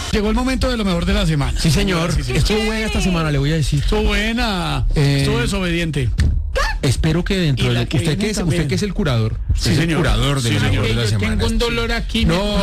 Llegó el momento de lo mejor de la semana. Sí, señor. Sí, sí. Estuvo buena esta semana, le voy a decir. Estuvo buena. Estuvo desobediente. Espero que dentro Y la de que viene usted también. que es el curador. Sí, es el señor. curador de Sí, lo señor. mejor de la Yo semana. tengo un dolor aquí. No,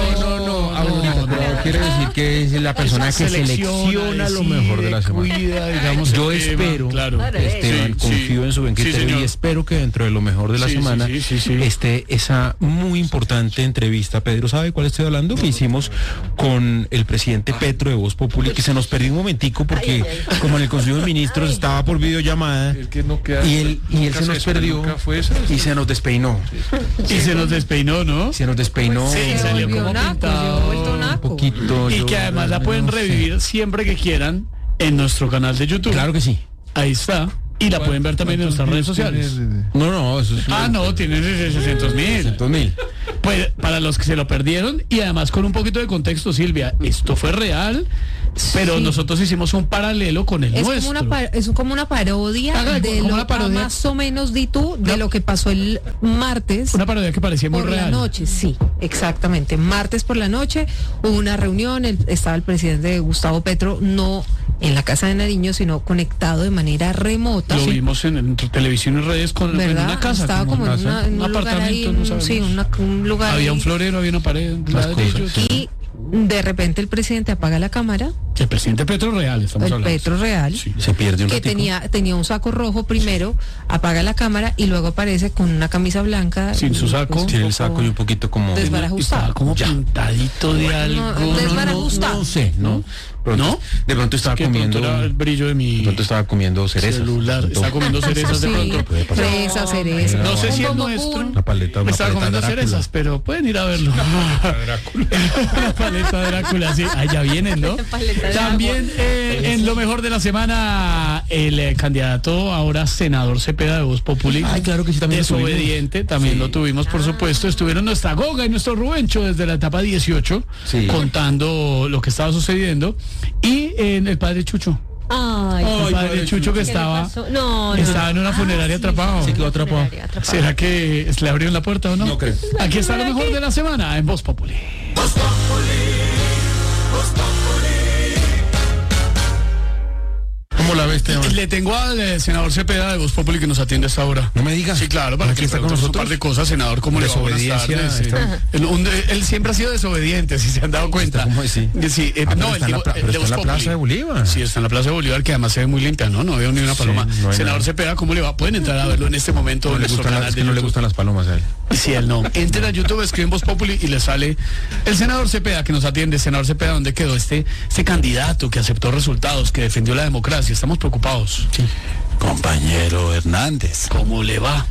quiere decir que es la persona que selecciona lo mejor de la semana. Cuida, digamos, Yo el tema, espero, claro. Esteban, Sí, confío sí. en su buen criterio, Sí, señor. y espero que dentro de lo mejor de la Sí, semana sí. esté esa muy importante entrevista. Pedro, ¿sabe cuál estoy hablando? Que hicimos con el presidente Petro de Voz Populi, que se nos perdió un momentico porque como en el Consejo de Ministros estaba por videollamada y él se nos perdió y se nos despeinó. Y se nos despeinó, ¿no? Se nos despeinó. Sí, salió como pintado. Un poquito. Y que además la pueden revivir siempre que quieran en nuestro canal de YouTube. Claro que sí. Ahí está. Y la pueden ver también en nuestras redes sociales. No, eso es... No, tienen 600,000. 600,000. Pues para los que se lo perdieron y además con un poquito de contexto, Silvia, esto fue real, pero nosotros hicimos un paralelo con el nuestro. Es como una parodia de como lo una parodia. más o menos de lo que pasó el martes. Una parodia que parecía muy por real. la noche, sí, exactamente. Martes por la noche hubo una reunión, estaba el presidente Gustavo Petro, no en la Casa de Nariño, sino conectado de manera remota. Lo Sí. vimos en televisión y redes en ¿Verdad? una casa. Estaba como en un un lugar ahí, apartamento, no sabemos. sí, un lugar Había ahí. un florero, había una pared, ladrillos. Y de repente el presidente apaga la cámara, El presidente Petro real, estamos el hablando. Petro real, Sí. Se pierde un que ratico. tenía un saco rojo primero, apaga la cámara y luego aparece con una camisa blanca. Sin su saco. un Tiene el poco saco y un poquito como... desbarajustado. Estaba como pintadito de algo. desbarajustado. No sé, ¿no? ¿No? De pronto estaba Que de pronto comiendo... era el brillo de mi De pronto estaba comiendo cerezas. celular. Estaba comiendo cerezas de Sí, pronto. Puede pasar. fresa, cereza. No sé si es Un nuestro. bombón. Una paleta, una Estaba paleta comiendo Drácula. cerezas, pero pueden ir a verlo. La paleta Drácula, sí. Ya vienen, ¿no? Paleta de También en lo mejor de la semana, el candidato ahora senador Cepeda de Voz Populi. Ay, claro que sí, también lo tuvimos. Desobediente, también lo tuvimos, por supuesto. Estuvieron nuestra Goga y nuestro Rubencho desde la etapa 18, Sí. contando lo que estaba sucediendo. Y el padre Chucho. Ay, El padre Chucho que ¿qué le estaba pasó? No. estaba en una funeraria atrapado. Sí, quedó atrapado. ¿Será que le abrieron la puerta o no? No creo. Aquí está lo mejor de la semana en Voz Populi. ¿Cómo la ves, Esteban? Le tengo al senador Cepeda de Voz Populi que nos atiende a esta hora. No me digas. Sí, claro, para Aquí que está con preguntemos un nosotros. par de cosas, senador, ¿cómo le va? Buenas Desobediencia, tardes, sí. está- Él siempre ha sido desobediente, si se han dado cuenta. ¿Cómo así? Sí, Pero no, está en la el pero de está en Voz la Populi. Plaza de Bolívar. Sí, está en la Plaza de Bolívar, que además se ve muy limpia, ¿no? No veo ni una paloma. no hay Senador nada. Cepeda, ¿cómo le va? Pueden entrar a verlo en este momento No en le nuestro gustan canal es de que no le YouTube. gustan las palomas a él. Sí, él no. Entren a YouTube, escriben Voz Populi y le sale el senador Cepeda que nos atiende. Senador Cepeda, ¿dónde quedó este candidato que aceptó resultados, que defendió la democracia? Estamos preocupados. Sí. Compañero Hernández, ¿Cómo le va?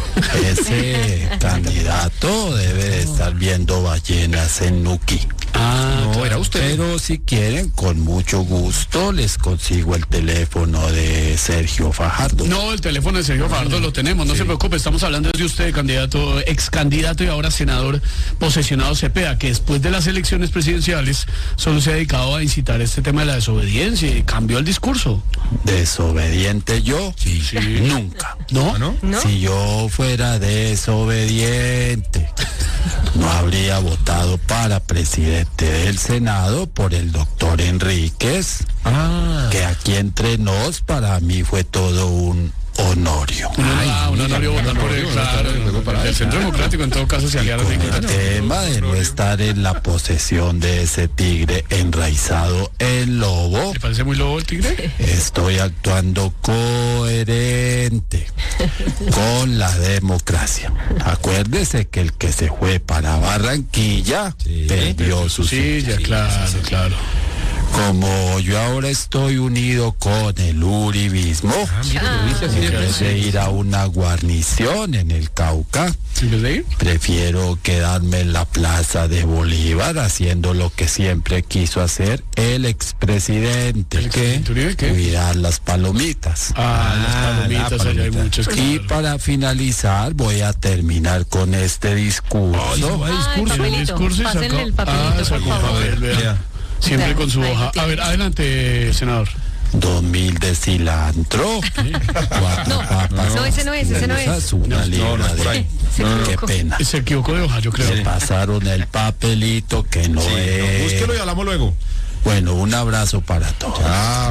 ese candidato debe de estar viendo ballenas en Nuki. No, era usted. Pero si quieren, con mucho gusto les consigo el teléfono de Sergio Fajardo. No, el teléfono de Sergio Fajardo lo tenemos, no se preocupe, estamos hablando de usted, candidato, ex candidato y ahora senador posesionado Cepeda, que después de las elecciones presidenciales solo se ha dedicado a incitar este tema de la desobediencia y cambió el discurso. ¿Desobediente yo? Nunca. ¿No? ¿No? Si yo fuera desobediente, no habría votado para presidente del Senado por el doctor Enríquez, que aquí entre nos para mí fue todo un honorio. Un honorio votar por él, claro. El Centro Democrático en todo caso se aliaron. Con el tema de no estar en la posesión de ese tigre enraizado en lobo, ¿Le parece muy lobo el tigre? estoy actuando coherente con la democracia. Acuérdese que el que se fue para Barranquilla perdió su silla, claro. Como yo ahora estoy unido con el uribismo, en vez de ir a una guarnición en el Cauca, ¿En vez de ir? prefiero quedarme en la Plaza de Bolívar haciendo lo que siempre quiso hacer el expresidente, ¿El expresidente Uribe qué? cuidar las palomitas. Las palomitas, allá hay muchas. Y claro. para finalizar voy a terminar con este discurso. Tiene un discurso y Pásenle sacó- el papelito, sacó por favor. papel, vea. Siempre con su Ahí hoja. A ver, adelante, senador. 2000 de cilantro, 4 papas. No, ese no es, ese no es. Una libra de... Qué pena. Se equivocó de hoja, yo creo. Se pasaron el papelito que no es. Búsquelo y hablamos luego. Bueno, un abrazo para todos. Chao.